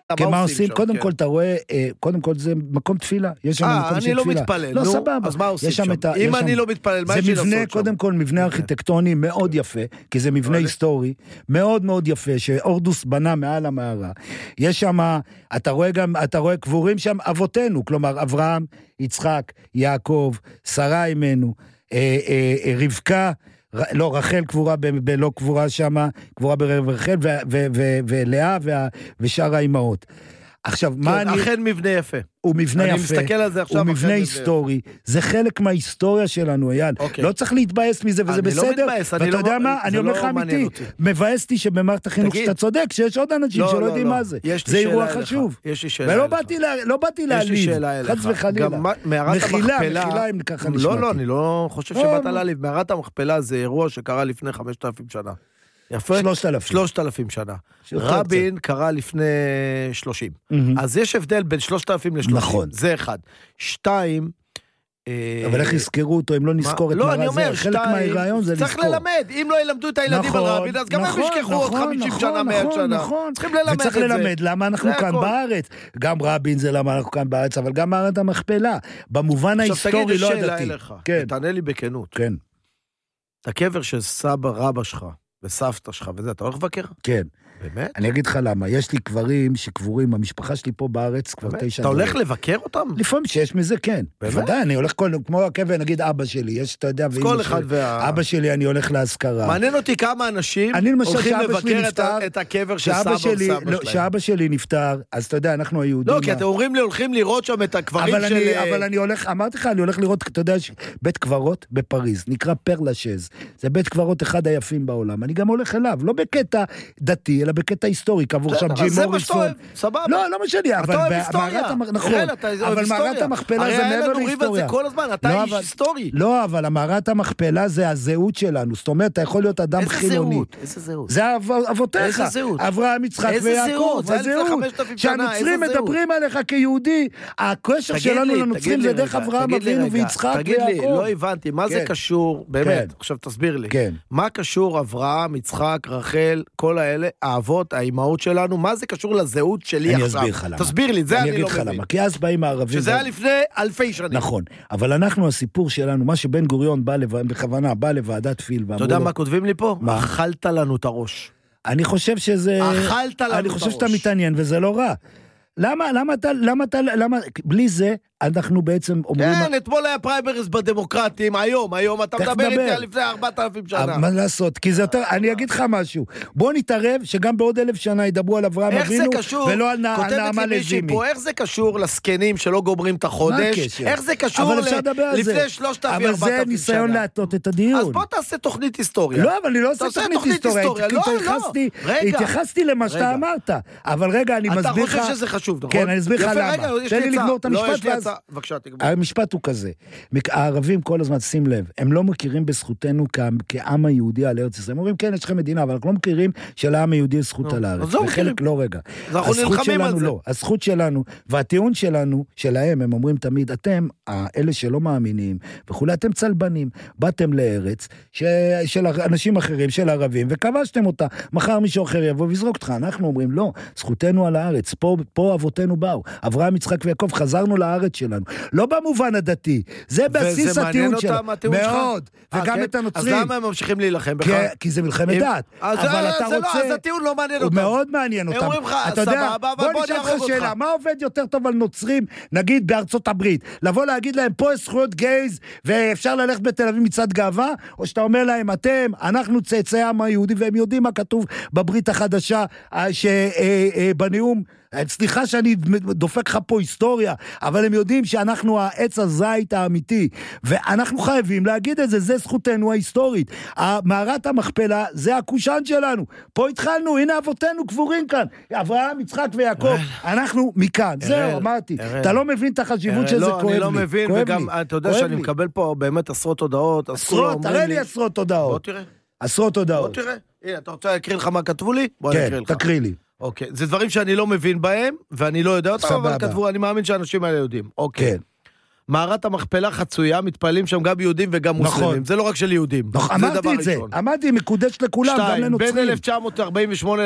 כי מה עושים? קודם כל אתה רואה, קודם כל זה מקום תפילה, יש שם מקום של תפילה. אני לא מתפלל, לא, סבבה. אז מה עושים שם? אם אני לא מתפלל, מה יש לי לעשות שם? זה מבנה, קודם כל מבנה ארכיטקטוני מאוד יפה, כי זה מבנה היסטורי, מאוד מאוד יפה, שאורדוס בנה מעל המערה. יש שם, אתה רואה קבורים שם אבותינו, כלומר אברהם, יצחק, יעקב, שרה אימנו, רבקה, לא, רחל קבורה לא קבורה שמה, קבורה ברחל, ולאה ושאר האימהות. עכשיו, מה אני... אכן מבנה יפה. הוא מבנה יפה. אני מסתכל על זה עכשיו. הוא מבנה היסטורי. זה חלק מההיסטוריה שלנו, אייל. לא צריך להתבאס מזה, וזה בסדר. אני לא מתבאס. ואתה יודע מה? אני אומר לך אמיתי. מבאסתי שבמערכת החינוך שאתה צודק, שיש עוד אנשים שלא יודעים מה זה. זה אירוע חשוב. יש לי שאלה. ולא באתי להעליב. חס וחלילה. מחילה אם ככה נשמעתי. לא, אני לא חושב שבאת להעליב. מערת המכפלה זה אירוע שקרה לפני 5,000 שנה. יפה? 3,000 שנה. רבין קרה לפני 30. אז יש הבדל בין 3,000 ל-30. נכון. זה אחד. 2... אבל איך יזכרו אותו, אם לא נזכור את מה זה? חלק מהרעיון זה לזכור. צריך ללמד. אם לא ילמדו את הילדים על רבין, אז גם הם ישכחו עוד 50 שנה, 100 שנה. צריכים ללמד את זה. וצריך ללמד למה אנחנו כאן בארץ. גם רבין זה למה אנחנו כאן בארץ, אבל גם מערת המכפלה. במובן ההיסטורי לא הדתי. תענה לי בכנות. כן. הקבר של סבא רבא שלך, וסבתא שלך וזה, אתה הולך לבקר? כן. באמת? אני אגיד לך למה, יש לי קברים שקבורים, המשפחה שלי פה בארץ כבר 9 אתה הולך לבקר אותם? לפעמים שיש מזה, כן. בוודאי, אני הולך כמו הקבר, נגיד אבא שלי, יש, אתה יודע, כל אחד אבא שלי אני הולך להזכרה. מעניין אותי כמה אנשים הולכים לבקר את הקבר של סבא וסבא שלהם. שאבא שלי נפטר, אז אתה יודע, אנחנו היהודים... לא, כי אתם אומרים לי, הולכים לראות שם את הקברים של... אבל אני הולך, אמרתי לך, אני הולך לראות, אתה יודע, בית קברות בפריז, נקרא פר לשז. זה בית קברות אחד היפים בעולם. אני גם הולך אליו, לא בקטע דתי, אלא בקטע היסטורי, קבור שם ג'ים מוריסון. לא משנה, אבל מערת המכפלה זה מעבר להיסטוריה. אתה איש היסטורי. לא, אבל המערת המכפלה זה הזהות שלנו. זאת אומרת, אתה יכול להיות אדם חילוני. איזה זהות? זה אבותיך. אברהם, יצחק ויעקב. הזהות. שהנוצרים מדברים עליך כיהודי. הקשר שלנו לנוצרים זה דרך אברהם אבינו ויצחק ויעקב. תגיד לי, לא הבנתי, מה זה קשור, באמת, עכשיו תסביר לי. מה קשור אברהם, יצחק, רחל, כל האלה, האבות, האימהות שלנו, מה זה קשור לזהות שלי עכשיו? אני אסביר לך למה. תסביר לי, זה אני לא מבין. למה, כי אז באים הערבים... שזה היה לפני אלפי שנים. נכון, אבל אנחנו, הסיפור שלנו, מה שבן גוריון בכוונה, בא לוועדת פיל, אתה יודע מה כותבים לי פה? אכלת לנו את הראש. אני חושב שזה... אכלת לנו את הראש. אני חושב שאתה מתעניין, וזה לא רע. למה, בלי זה, אנחנו בעצם אומרים... כן, אתמול היה פריימריז בדמוקרטים, היום אתה מדבר איתי על לפני 4,000 שנה. מה לעשות? כי זה יותר, אני אגיד לך משהו, בוא נתערב שגם בעוד 1,000 שנה ידברו על אברהם אבינו, ולא על נעמה לזימי. איך זה קשור לסקנים שלא גומרים את החודש? איך זה קשור לפני 3,000-4,000 שנה? אבל זה ניסיון להטות את הדיון. אז בוא תעשה תוכנית היסטוריה. לא, אבל אני לא עושה תוכנית היסטוריה, התייחסתי למה שאתה אמרת. אבל רגע, אני מסביר לך... אתה חושב שזה חשוב, נכון? כן, אני אסביר לך למה. תן לי לגמור את המשפט ואז... בבקשה, תגמור. המשפט הוא כזה, הערבים כל הזמן, שים לב, הם לא מכירים בזכותנו כעם היהודי על ארץ ישראל. הם אומרים, כן, יש לכם מדינה, אבל אנחנו לא מכירים שלעם היהודי יש זכות על הארץ. וחלק לא רגע. הזכות שלנו לא, הזכות שלנו, והטיעון שלנו, שלהם, הם אומרים תמיד, אתם, אלה שלא מאמינים, וכולי, אתם צלבנים, באתם לארץ, של אנשים אחרים, של ערבים, וכבשתם אותה, מחר מישהו אחר יבוא ויזרוק אותך. אנחנו אומרים, לא, זכותנו על הארץ, פה אבותינו באו, אברהם, יצחק ויעקב, חזרנו לארץ שלנו. לא במובן הדתי, זה בסיס הטיעון שלנו. מאוד, וגם את הנוצרים. אז למה הם ממשיכים להילחם בך? כי זה מלחמת דת. אבל אתה רוצה... אז הטיעון לא מעניין אותם. הוא מאוד מעניין אותם. אומרים לך, סבבה, בוא נשאל לך שאלה, מה עובד יותר טוב על נוצרים, נגיד בארצות הברית? לבוא להגיד להם, פה יש זכויות גייז, ואפשר ללכת בתל אביב מצד גאווה, או שאתה אומר להם, אנחנו צאצאי העם היהודי, והם יודעים מה כתוב בברית החדשה, שבנאום, סליחה שאני דופק לך פה היסטוריה, אבל הם יודעים שאנחנו העץ הזית האמיתי, ואנחנו חייבים להגיד את זה, זה זכותנו ההיסטורית. מערת המכפלה, זה הקושן שלנו. פה התחלנו, הנה אבותינו קבורים כאן, אברהם, יצחק ויעקב, אנחנו מכאן. זהו, אמרתי. אתה לא מבין את החשיבות שזה כואב לי. אני לא מבין, וגם אתה יודע שאני מקבל פה באמת עשרות הודעות. תראה לי עשרות הודעות. בוא תראה. עשרות הודעות. בוא תראה. הנה, אתה רוצה להקריא לך מה כתבו לי? בוא נקריא לך. כן, תקריא לי. אוקיי, זה דברים שאני לא מבין בהם, ואני לא יודע אותם, אבל כתבו, אני מאמין שהאנשים האלה יודעים. אוקיי. מערת המכפלה חצויה, מתפעלים שם גם יהודים וגם מוסלמים. זה לא רק של יהודים. אמרתי את זה. אמרתי, מקודש לכולם, גם לנוצרים. בין 1948